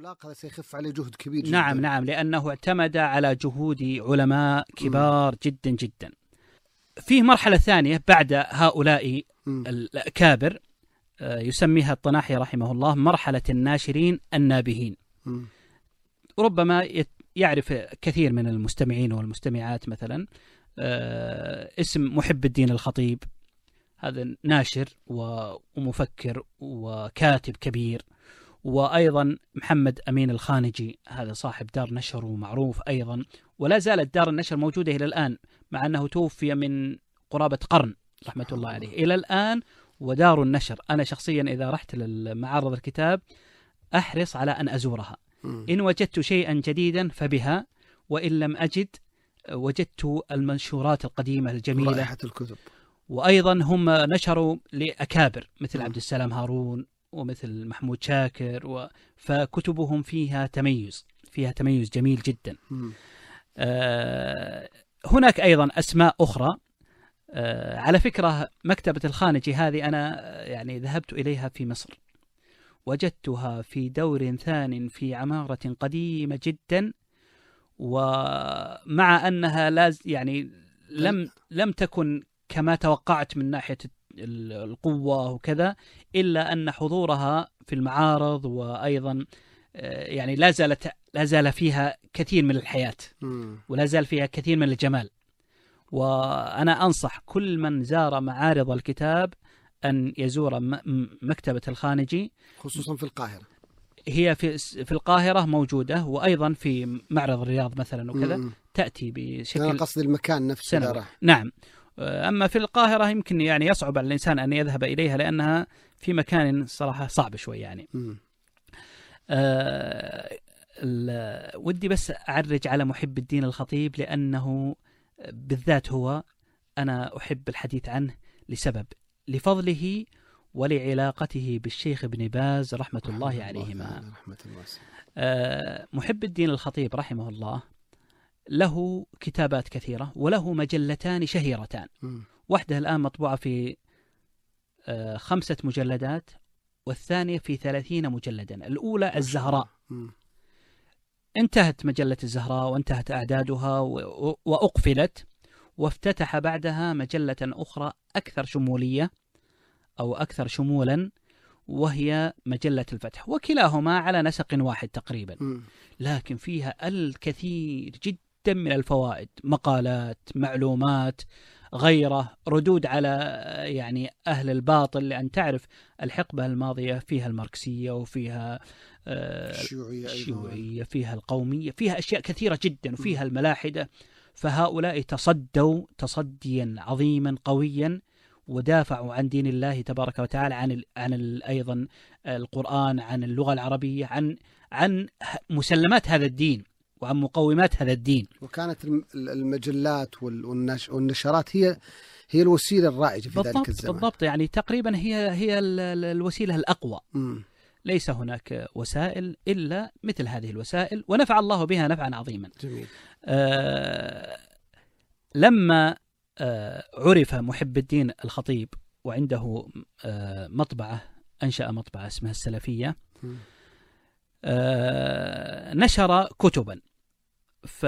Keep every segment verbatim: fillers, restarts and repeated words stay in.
الإطلاق هذا سيخف عليه جهد كبير جدا. نعم نعم، لأنه اعتمد على جهود علماء كبار م. جدا جدا. فيه مرحلة ثانية بعد هؤلاء م. الأكابر يسميها الطناحي رحمه الله مرحلة الناشرين النابهين. م. ربما يعرف كثير من المستمعين والمستمعات مثلا اسم محب الدين الخطيب، هذا ناشر ومفكر وكاتب كبير. وأيضا محمد أمين الخانجي، هذا صاحب دار نشر ومعروف أيضا، ولا زالت دار النشر موجودة إلى الآن مع أنه توفي من قرابة قرن رحمة الله عليه إلى الآن. ودار النشر أنا شخصيا إذا رحت للمعارض الكتاب أحرص على أن أزورها، إن وجدت شيئا جديدا فبها، وإن لم أجد وجدت المنشورات القديمة الجميلة رائحة الكتب. وأيضا هم نشروا لأكابر مثل عبد السلام هارون ومثل محمود شاكر و... فكتبهم فيها تميز فيها تميز جميل جدا. آه هناك أيضا أسماء أخرى. آه على فكرة مكتبة الخانجي هذه أنا يعني ذهبت إليها في مصر، وجدتها في دور ثان في عمارة قديمة جدا، ومع أنها لاز يعني لم لم تكن كما توقعت من ناحية القوة وكذا، إلا أن حضورها في المعارض وأيضا يعني لا زالت لا زال فيها كثير من الحياة ولا زال فيها كثير من الجمال. وأنا أنصح كل من زار معارض الكتاب أن يزور مكتبة الخانجي، خصوصا في القاهرة. هي في في القاهرة موجودة، وأيضا في معرض الرياض مثلا وكذا مم. تأتي بشكل أنا قصد المكان نفسه. نعم. أما في القاهرة يمكن يعني يصعب على الإنسان أن يذهب إليها لأنها في مكان صراحة صعب شوي يعني. آه ودي بس أعرج على محب الدين الخطيب، لأنه بالذات هو أنا أحب الحديث عنه لسبب لفضله ولعلاقته بالشيخ ابن باز رحمة الله, الله عليهما. آه محب الدين الخطيب رحمه الله له كتابات كثيرة، وله مجلتان شهيرتان. م. واحدة الآن مطبوعة في آه خمسة مجلدات، والثانية في ثلاثين مجلدا. الأولى الزهراء. م. انتهت مجلة الزهراء وانتهت أعدادها وأقفلت، وافتتح بعدها مجلة أخرى أكثر شمولية أو أكثر شمولا، وهي مجلة الفتح، وكلاهما على نسق واحد تقريبا، م. لكن فيها الكثير جدا من الفوائد، مقالات، معلومات، غيره، ردود على يعني أهل الباطل، لأن تعرف الحقبة الماضية فيها الماركسية وفيها الشيوعية، فيها القومية، فيها أشياء كثيرة جدا، وفيها الملاحدة. فهؤلاء تصدوا تصديا عظيما قويا، ودافعوا عن دين الله تبارك وتعالى، عن ال عن ال أيضا القرآن، عن اللغة العربية، عن عن مسلمات هذا الدين وعن مقومات هذا الدين. وكانت المجلات والنشرات هي هي الوسيلة الرائجة في ذلك الزمان. بالضبط، يعني تقريبا هي هي الوسيلة الأقوى. م. ليس هناك وسائل إلا مثل هذه الوسائل، ونفع الله بها نفعا عظيما. جميل. آه لما آه عرف محب الدين الخطيب وعنده آه مطبعة، أنشأ مطبعة اسمها السلفية، آه نشر كتبا. ف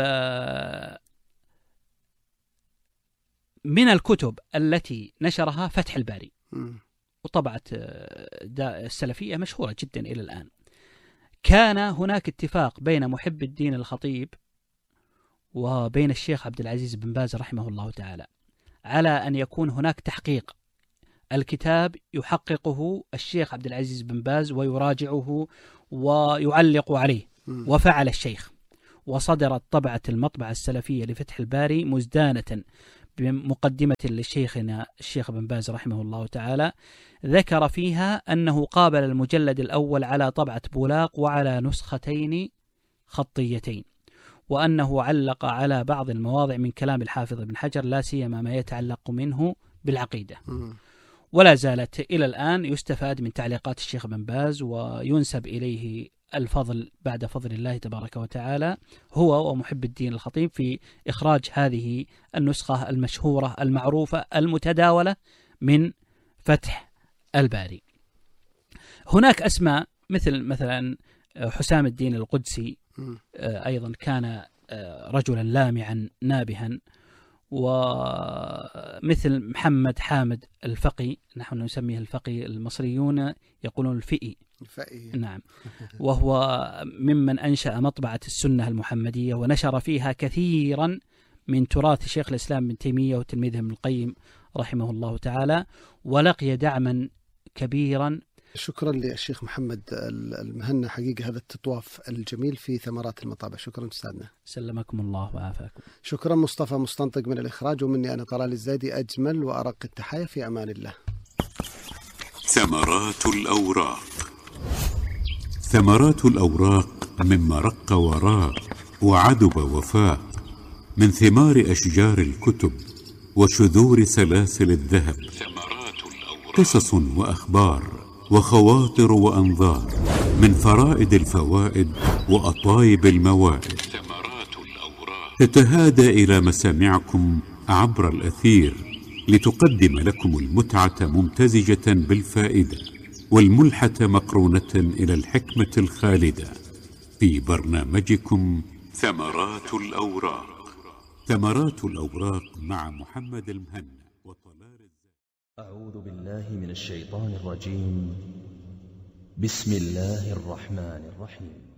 من الكتب التي نشرها فتح الباري، م. وطبعت السلفية مشهورة جدا إلى الآن. كان هناك اتفاق بين محب الدين الخطيب وبين الشيخ عبد العزيز بن باز رحمه الله تعالى على أن يكون هناك تحقيق. الكتاب يحققه الشيخ عبد العزيز بن باز ويراجعه ويعلق عليه، وفعل الشيخ، وصدرت طبعة المطبعة السلفية لفتح الباري مزدانة بمقدمة للشيخنا الشيخ بن باز رحمه الله تعالى، ذكر فيها أنه قابل المجلد الأول على طبعة بولاق وعلى نسختين خطيتين، وأنه علق على بعض المواضع من كلام الحافظ ابن حجر، لا سيما ما يتعلق منه بالعقيدة. ولا زالت إلى الآن يستفاد من تعليقات الشيخ بن باز، وينسب إليه الفضل بعد فضل الله تبارك وتعالى هو ومحب الدين الخطيب في إخراج هذه النسخة المشهورة المعروفة المتداولة من فتح الباري. هناك أسماء مثل مثلا حسام الدين القدسي أيضا كان رجلا لامعا نابها، ومثل محمد حامد الفقي، نحن نسميه الفقي، المصريون يقولون الفئي. الفئي. نعم. وهو ممن أنشأ مطبعة السنة المحمدية ونشر فيها كثيرا من تراث شيخ الإسلام ابن تيمية وتلميذه ابن القيم رحمه الله تعالى، ولقي دعما كبيرا. شكرا للشيخ محمد المهنا، حقيقة هذا التطواف الجميل في ثمرات المطابع. شكرا أستاذنا. سلمكم الله وعافاكم. شكرا مصطفى مستنطق من الإخراج، ومني أنا طلال الزايدي أجمل وأرق التحايا، في أمان الله. ثمرات الأوراق. ثمرات الأوراق مما رق وراق وعدب وفاق، من ثمار أشجار الكتب وشذور سلاسل الذهب، قصص وأخبار وخواطر وأنظار، من فرائد الفوائد وأطايب الموائد، تتهادى إلى مسامعكم عبر الأثير لتقدم لكم المتعة ممتزجة بالفائدة، والملحة مقرونة إلى الحكمة الخالدة، في برنامجكم ثمرات الأوراق. ثمرات الأوراق مع محمد المهنا وطلال. أعوذ بالله من الشيطان الرجيم. بسم الله الرحمن الرحيم.